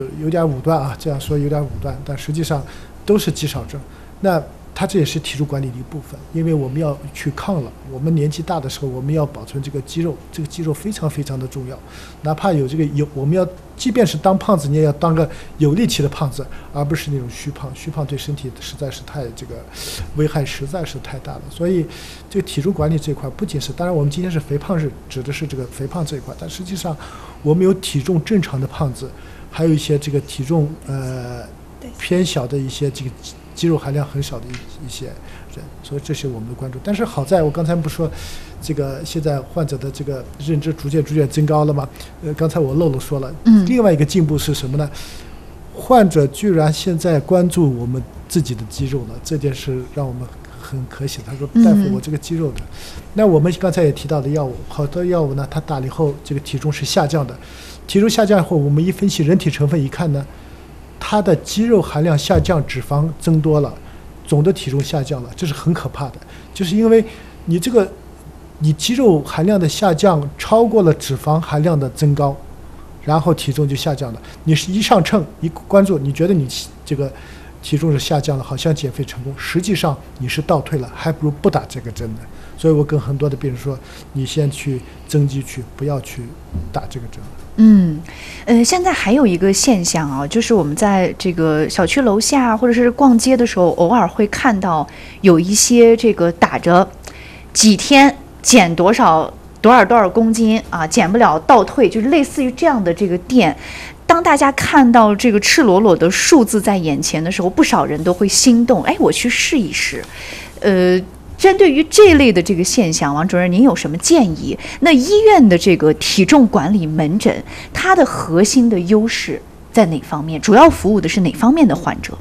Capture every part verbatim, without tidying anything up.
有点武断啊，这样说有点武断，但实际上都是肌少症。那它这也是体重管理的一部分，因为我们要去抗老，我们年纪大的时候，我们要保存这个肌肉，这个肌肉非常非常的重要。哪怕有这个有，我们要即便是当胖子，你也要当个有力气的胖子，而不是那种虚胖。虚胖对身体实在是太这个危害实在是太大了。所以这个体重管理这块不仅是，当然我们今天是肥胖日，指的是这个肥胖这一块，但实际上我们有体重正常的胖子，还有一些这个体重呃偏小的一些这个肌肉含量很少的一一些人，所以这是我们的关注。但是好在我刚才不说，这个现在患者的这个认知逐渐逐渐增高了吗？呃，刚才我漏了说了， 嗯， 另外一个进步是什么呢？患者居然现在关注我们自己的肌肉了，这件事让我们很可喜。他说：“大夫，我这个肌肉的。嗯”那我们刚才也提到的药物，好多药物呢，它打了以后，这个体重是下降的。体重下降后，我们一分析人体成分一看呢，它的肌肉含量下降，脂肪增多了，总的体重下降了，这是很可怕的。就是因为你这个你肌肉含量的下降超过了脂肪含量的增高，然后体重就下降了。你是一上秤一关注，你觉得你这个体重是下降了，好像减肥成功，实际上你是倒退了，还不如不打这个针的。所以我跟很多的病人说，你先去增肌去，不要去打这个针。 嗯，呃，现在还有一个现象啊，就是我们在这个小区楼下或者是逛街的时候，偶尔会看到有一些这个打着几天减多少多少多少公斤啊，减不了倒退，就是类似于这样的这个店。当大家看到这个赤裸裸的数字在眼前的时候，不少人都会心动，哎，我去试一试。呃。针对于这类的这个现象，王主任您有什么建议？那医院的这个体重管理门诊，它的核心的优势在哪方面？主要服务的是哪方面的患者？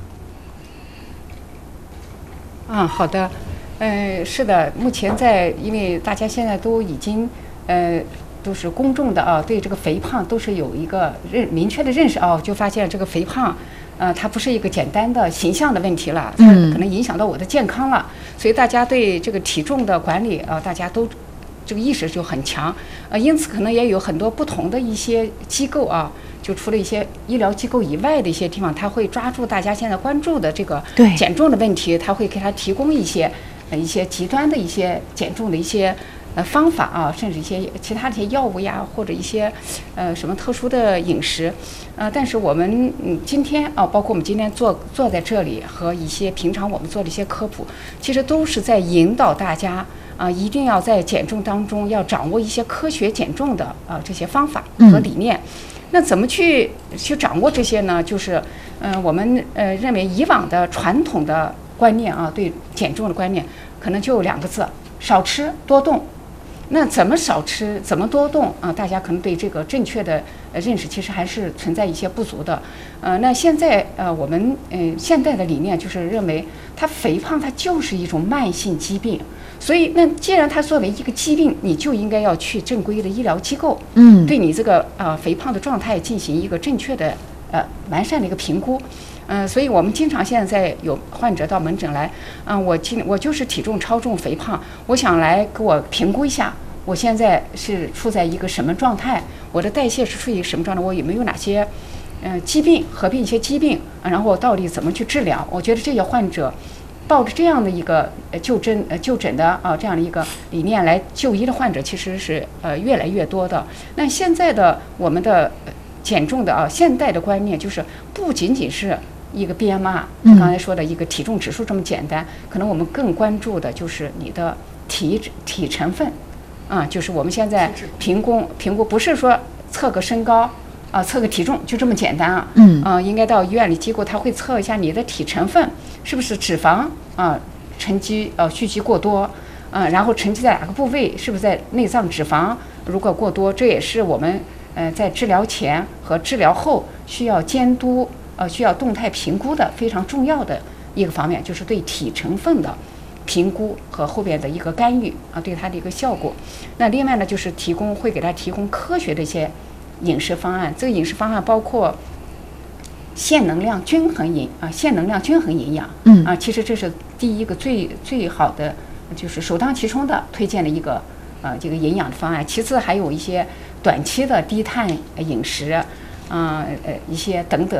嗯，好的，嗯，是的，目前在，因为大家现在都已经，呃，都是公众的啊，对这个肥胖都是有一个认明确的认识啊，就发现这个肥胖。呃，它不是一个简单的形象的问题了，它可能影响到我的健康了，嗯、所以大家对这个体重的管理啊、呃，大家都这个意识就很强，呃，因此可能也有很多不同的一些机构啊，就除了一些医疗机构以外的一些地方，他会抓住大家现在关注的这个减重的问题，他会给他提供一些呃一些极端的一些减重的一些。呃，方法啊，甚至一些其他的一些药物呀，或者一些呃什么特殊的饮食，呃，但是我们嗯今天啊，包括我们今天坐坐在这里和一些平常我们做的一些科普，其实都是在引导大家啊，一定要在减重当中要掌握一些科学减重的啊这些方法和理念。嗯、那怎么去去掌握这些呢？就是嗯、呃，我们呃认为以往的传统的观念啊，对减重的观念可能就有两个字：少吃多动。那怎么少吃，怎么多动啊？大家可能对这个正确的呃认识其实还是存在一些不足的。呃，那现在呃我们嗯、呃、现在的理念就是认为，它肥胖它就是一种慢性疾病，所以那既然它作为一个疾病，你就应该要去正规的医疗机构，嗯，对你这个呃肥胖的状态进行一个正确的呃完善的一个评估。嗯、呃，所以我们经常现在有患者到门诊来，嗯、呃，我今我就是体重超重肥胖，我想来给我评估一下，我现在是处在一个什么状态，我的代谢是处于什么状态，我有没有哪些，呃，疾病合并一些疾病，然后到底怎么去治疗？我觉得这些患者抱着这样的一个呃就诊呃就诊的啊、呃、这样的一个理念来就医的患者，其实是呃越来越多的。那现在的我们的减重的啊现代的观念就是不仅仅是一个 B M I， 刚才说的一个体重指数这么简单，可能我们更关注的就是你的体体成分，啊，就是我们现在评估评估不是说测个身高啊，测个体重就这么简单啊，嗯，啊，应该到医院里机构他会测一下你的体成分是不是脂肪啊沉积呃蓄积过多，嗯、啊，然后沉积在哪个部位，是不是在内脏脂肪如果过多，这也是我们呃在治疗前和治疗后需要监督。呃，需要动态评估的非常重要的一个方面，就是对体成分的评估和后边的一个干预啊，对它的一个效果。那另外呢，就是提供会给他提供科学的一些饮食方案。这个饮食方案包括限能量均衡营啊，限能量均衡营养。嗯啊，其实这是第一个最最好的，就是首当其冲的推荐的一个呃这个营养的方案。其次还有一些短期的低碳饮食。 啊呃一些等等。